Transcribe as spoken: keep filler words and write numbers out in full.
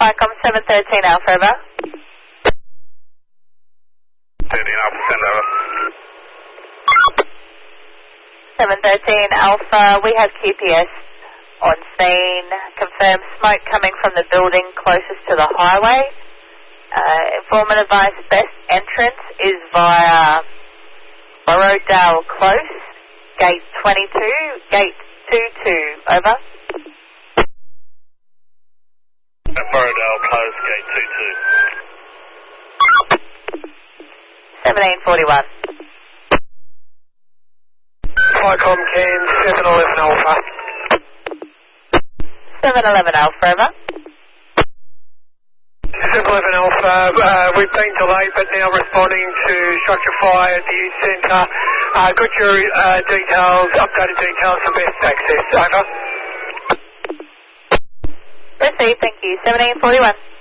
Spycom seven thirteen Alpha, over. thirteen Alpha, send over. seven thirteen Alpha, we have Q P S on scene. Confirm smoke coming from the building closest to the highway. Uh, informant advice best entrance is via Borrowdale Close, gate twenty-two, gate twenty-two, over. Borrowdale Close, gate twenty-two. seventeen forty-one. Spycom can seven eleven Alpha. seven eleven Alpha, over. seven eleven Alpha, uh, we've been delayed but now responding to structure fire at the youth centre. Uh, got your uh, details, updated details for best access, over. Received, thank you. seventeen forty-one.